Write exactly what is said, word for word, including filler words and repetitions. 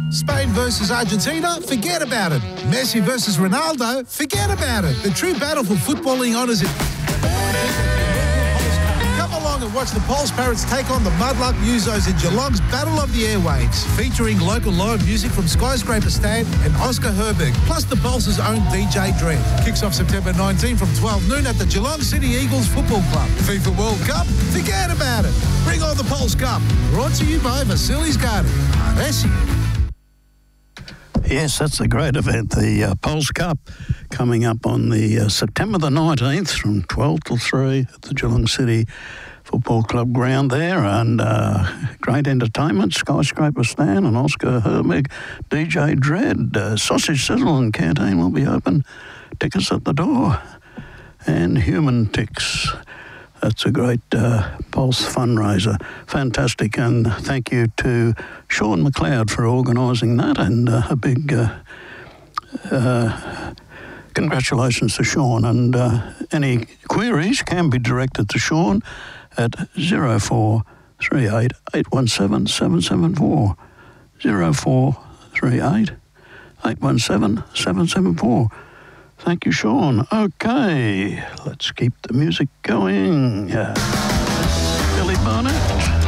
Spain versus Argentina? Forget about it. Messi versus Ronaldo? Forget about it. The true battle for footballing honours it. Come along and watch the Pulse Parrots take on the Mudluck Musos in Geelong's Battle of the Airwaves, featuring local live music from Skyscraper Stan and Oscar Herberg, plus the Pulse's own D J Dread. Kicks off September nineteenth from twelve noon at the Geelong City Eagles Football Club. FIFA World Cup? Forget about it. Bring on the Pulse Cup. Brought to you by Vasilis Garden. Aresi. Yes, that's a great event, the uh, Pulse Cup, coming up on the uh, September the nineteenth from twelve till three at the Geelong City Football Club ground there, and uh, great entertainment, Skyscraper Stan and Oscar Hermig, D J Dread, uh, Sausage Sizzle and Canteen will be open, tickets at the door, and Human Ticks. That's a great uh, Pulse fundraiser. Fantastic. And thank you to Sean McLeod for organising that. And uh, a big uh, uh, congratulations to Sean. And uh, any queries can be directed to Sean at zero four three eight, eight one seven, seven seven four. zero four three eight, eight one seven, seven seven four. Thank you, Sean. Okay, let's keep the music going. Uh, Billy Barnett.